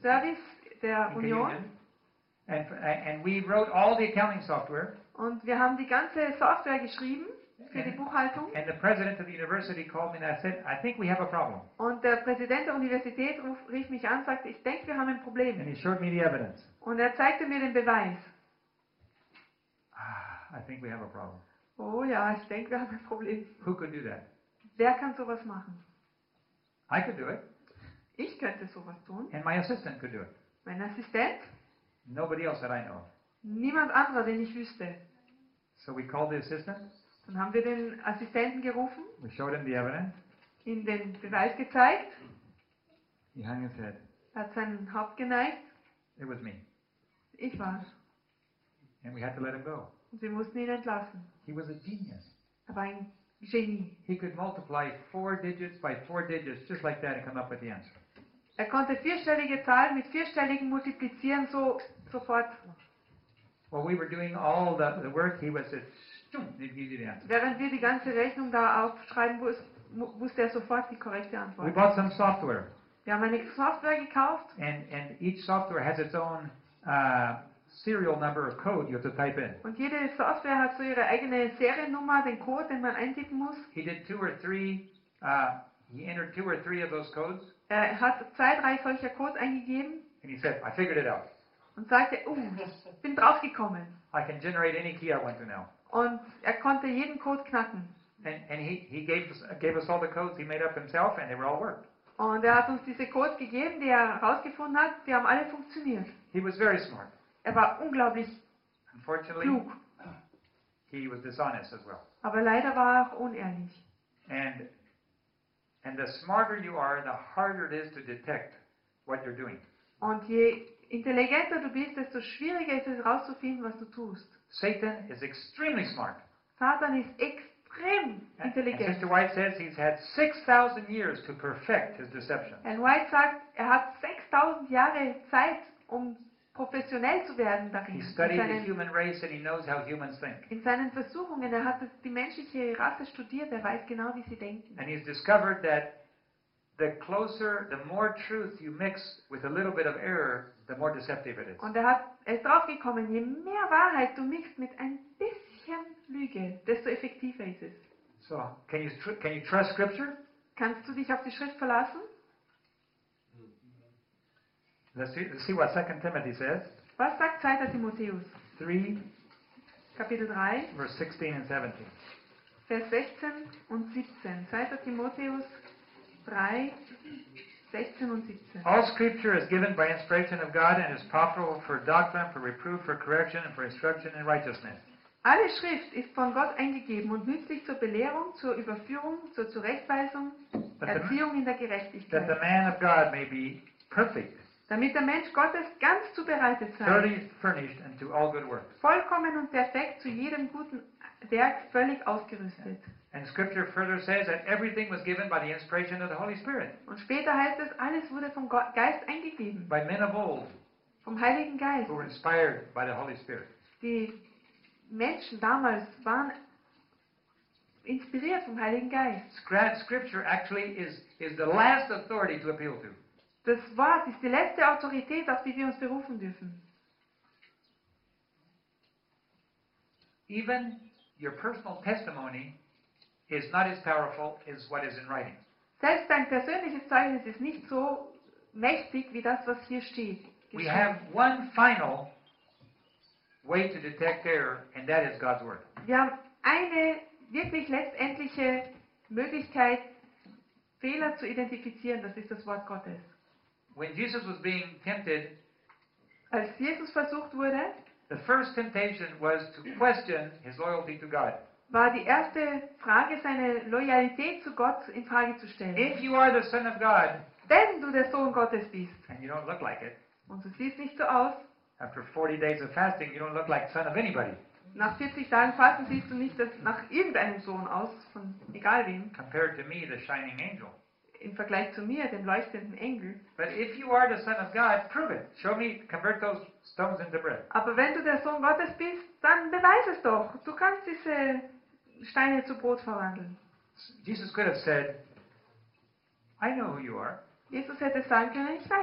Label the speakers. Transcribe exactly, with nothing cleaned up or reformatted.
Speaker 1: Service der
Speaker 2: in
Speaker 1: Union.
Speaker 2: Communion. And, and we wrote all the accounting software.
Speaker 1: Und wir haben die ganze Software geschrieben für die Buchhaltung.
Speaker 2: And the president of the university called me and I said, I think we have a problem.
Speaker 1: Und der Präsident der Universität ruf, rief mich an und sagte, ich denke, wir haben ein Problem.
Speaker 2: And he showed me the evidence.
Speaker 1: Und er zeigte mir den Beweis.
Speaker 2: Ah, I think we have a problem.
Speaker 1: Oh ja, ich denke, wir haben ein Problem.
Speaker 2: Who could do that?
Speaker 1: Wer kann sowas machen?
Speaker 2: I could do it.
Speaker 1: Ich könnte sowas tun.
Speaker 2: And my assistant could do it.
Speaker 1: Mein Assistent?
Speaker 2: Nobody else that I know of.
Speaker 1: Niemand anderer, den ich wüsste.
Speaker 2: So we called the assistant.
Speaker 1: Dann haben wir den Assistenten gerufen,
Speaker 2: We showed him the evidence.
Speaker 1: ihm den Beweis gezeigt.
Speaker 2: He hung his head.
Speaker 1: Er hat sein Haupt geneigt.
Speaker 2: It was me.
Speaker 1: Ich war's.
Speaker 2: And we had to let him go.
Speaker 1: Und wir mussten ihn entlassen.
Speaker 2: He was a genius.
Speaker 1: Er war ein Genie.
Speaker 2: He could multiply four digits by four digits just like that and come up with the answer.
Speaker 1: Er konnte vierstellige Zahlen mit vierstelligen multiplizieren, so sofort.
Speaker 2: While we were doing all the, the work, he was just, he'd give you the answer.
Speaker 1: Während wir die ganze Rechnung da aufschreiben, wus wusste er sofort die korrekte
Speaker 2: We
Speaker 1: Antwort.
Speaker 2: bought some software.
Speaker 1: Wir haben eine Software gekauft
Speaker 2: And, and each software has its own uh, serial number of code you have to type in.
Speaker 1: und jede Software hat so ihre eigene Seriennummer, den Code, den man eintippen muss.
Speaker 2: He did two or three, uh, he entered two or three of those codes,
Speaker 1: Er hat zwei, drei solcher Codes eingegeben
Speaker 2: and he said, I figured it out.
Speaker 1: und sagte, oh, ich bin draufgekommen.
Speaker 2: I can generate any key I want to now.
Speaker 1: Und er konnte jeden Code knacken.
Speaker 2: And, and he, he gave, us, gave us all the codes he made up himself, and they were all worked.
Speaker 1: Und er hat uns diese Codes gegeben, die er herausgefunden hat, die haben alle funktioniert.
Speaker 2: He was very smart.
Speaker 1: Er war unglaublich
Speaker 2: Unfortunately,
Speaker 1: klug,
Speaker 2: he was dishonest as well.
Speaker 1: aber leider war er auch unehrlich.
Speaker 2: And, and the smarter you are, the harder it is to detect what you're doing.
Speaker 1: Und je intelligenter du bist, desto schwieriger ist es herauszufinden, was du tust.
Speaker 2: Satan is extremely smart.
Speaker 1: Satan ist extrem
Speaker 2: And, and
Speaker 1: intelligent.
Speaker 2: Sister White says he's had six thousand years to perfect his deception.
Speaker 1: And White sagt, er hat sechstausend Jahre Zeit, um professionell zu werden darin.
Speaker 2: He
Speaker 1: In
Speaker 2: studied the
Speaker 1: seinen,
Speaker 2: human race and he knows how humans think.
Speaker 1: in seinen Versuchungen, er hat die menschliche Rasse studiert, er weiß genau, wie sie denken.
Speaker 2: And he's discovered that the closer, the more truth you mix with a little bit of error, the more deceptive it is.
Speaker 1: Und er, hat, er ist draufgekommen, je mehr Wahrheit du mixt mit ein bisschen Lüge, desto effektiver ist es.
Speaker 2: So, can you, tr- can you trust Scripture?
Speaker 1: Kannst du dich auf die Schrift verlassen?
Speaker 2: Let's see, let's see what Second Timothy says.
Speaker 1: Was sagt zweiter Timotheus?
Speaker 2: three,
Speaker 1: Kapitel drei,
Speaker 2: verse sixteen and seventeen.
Speaker 1: Vers sechzehn und siebzehn. zweiter Timotheus drei, sechzehn und siebzehn.
Speaker 2: All Scripture is given by inspiration of God and is profitable for doctrine, for reproof, for correction, and for instruction in righteousness.
Speaker 1: Alle Schrift ist von Gott eingegeben und nützlich zur Belehrung, zur Überführung, zur Zurechtweisung,
Speaker 2: That the,
Speaker 1: Erziehung in der
Speaker 2: that the
Speaker 1: Gerechtigkeit.
Speaker 2: man of God may be perfect,
Speaker 1: Damit der Mensch Gottes ganz zubereitet sei,
Speaker 2: thoroughly furnished unto all good works.
Speaker 1: vollkommen und perfekt zu jedem guten Werk völlig ausgerüstet.
Speaker 2: And Scripture further says that everything was given by the inspiration of the Holy Spirit,
Speaker 1: Und später heißt es, alles wurde vom Gott- Geist eingegeben,
Speaker 2: by men of old
Speaker 1: vom Heiligen Geist.
Speaker 2: who were inspired by the Holy Spirit.
Speaker 1: Die Menschen damals waren inspiriert vom Heiligen Geist.
Speaker 2: Scra- Scripture actually is, is the last authority to appeal to.
Speaker 1: Das Wort ist die letzte Autorität, auf die wir uns berufen dürfen.
Speaker 2: Even your personal testimony is not as powerful as what is in writing.
Speaker 1: Selbst dein persönliches Zeugnis ist nicht so mächtig wie das, was hier steht.
Speaker 2: We have one final way to detect error, and that is God's Word.
Speaker 1: Wir haben eine wirklich letztendliche Möglichkeit, Fehler zu identifizieren, das ist das Wort Gottes.
Speaker 2: When Jesus was being tempted,
Speaker 1: Als Jesus versucht wurde,
Speaker 2: the first temptation was to question his loyalty to God.
Speaker 1: war die erste Frage, seine Loyalität zu Gott in Frage zu stellen.
Speaker 2: If you are the Son of God,
Speaker 1: Wenn du der Sohn Gottes bist
Speaker 2: and you don't look like it,
Speaker 1: und du siehst nicht so aus,
Speaker 2: after forty days of fasting, you don't look like son of anybody.
Speaker 1: nach vierzig Tagen Fasten siehst du nicht das nach irgendeinem Sohn aus, von egal wem,
Speaker 2: Compared to me, the shining angel.
Speaker 1: im Vergleich zu mir, dem leuchtenden Engel.
Speaker 2: But if you are the Son of God, prove it. Show me, convert those stones into bread.
Speaker 1: Aber wenn du der Sohn Gottes bist, dann beweis es doch. Du kannst diese Steine zu Brot verwandeln.
Speaker 2: Jesus could have said, I know who you are.
Speaker 1: Jesus hätte sagen können, ich weiß,